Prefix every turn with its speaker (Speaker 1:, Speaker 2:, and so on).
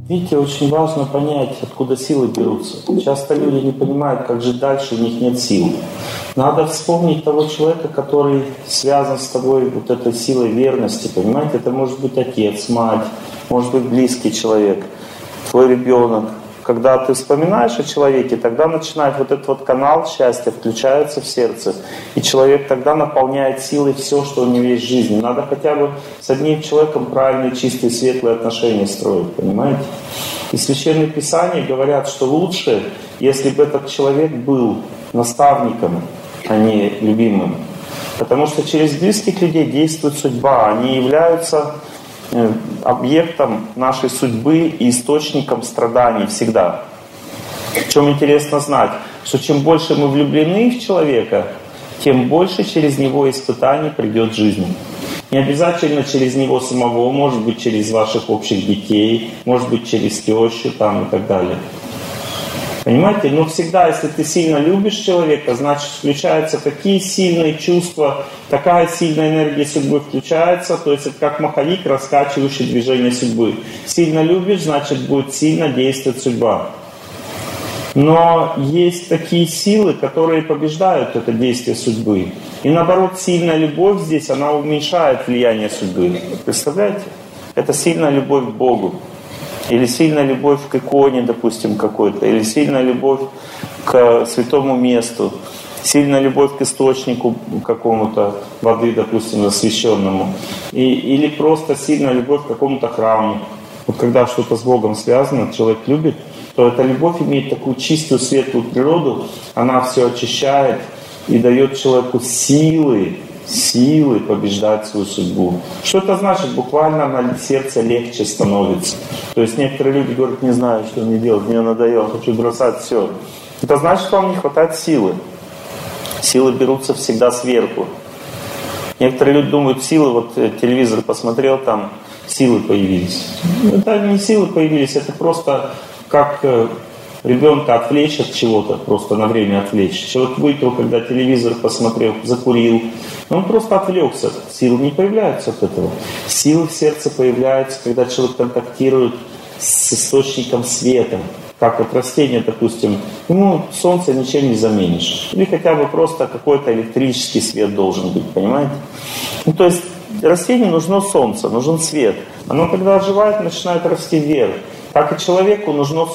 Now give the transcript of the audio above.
Speaker 1: Видите, очень важно понять, откуда силы берутся. Часто люди не понимают, как жить дальше, у них нет сил. Надо вспомнить того человека, который связан с тобой вот этой силой верности, понимаете? Это может быть отец, мать, может быть близкий человек, твой ребенок. Когда ты вспоминаешь о человеке, тогда начинает вот этот вот канал счастья, включается в сердце, и человек тогда наполняет силой все, что у него есть в жизни. Надо хотя бы с одним человеком правильные, чистые, светлые отношения строить, понимаете? И Священные Писания говорят, что лучше, если бы этот человек был наставником, а не любимым. Потому что через близких людей действует судьба, они являются объектом нашей судьбы и источником страданий всегда. В чем интересно знать, что чем больше мы влюблены в человека, тем больше через него испытаний придет жизнь. Не обязательно через него самого, может быть через ваших общих детей, может быть через тещу там, и так далее. Понимаете? Но всегда, если ты сильно любишь человека, значит включаются такие сильные чувства, такая сильная энергия судьбы включается, то есть это как маховик, раскачивающий движение судьбы. Сильно любишь, значит будет сильно действовать судьба. Но есть такие силы, которые побеждают это действие судьбы. И наоборот, сильная любовь здесь, она уменьшает влияние судьбы. Представляете? Это сильная любовь к Богу. Или сильная любовь к иконе, допустим, какой-то, или сильная любовь к святому месту, сильная любовь к источнику какому-то воды, допустим, освященному, или просто сильная любовь к какому-то храму. Вот когда что-то с Богом связано, человек любит, то эта любовь имеет такую чистую, светлую природу, она все очищает и дает человеку силы побеждать свою судьбу. Что это значит? Буквально на сердце легче становится. То есть некоторые люди говорят, не знаю, что мне делать, мне надоело, хочу бросать все. Это значит, что вам не хватает силы. Силы берутся всегда сверху. Некоторые люди думают, силы, вот телевизор посмотрел, там силы появились. Это не силы появились, это просто как ребенка отвлечь от чего-то, просто на время отвлечь. Человек выпил, когда телевизор посмотрел, закурил. Он просто отвлекся. Силы не появляются от этого. Силы в сердце появляются, когда человек контактирует с источником света. Как вот растение, допустим, ему солнце ничем не заменишь. Или хотя бы просто какой-то электрический свет должен быть, понимаете? Ну, то есть растению нужно солнце, нужен свет. Оно, когда оживает, начинает расти вверх. Так и человеку нужно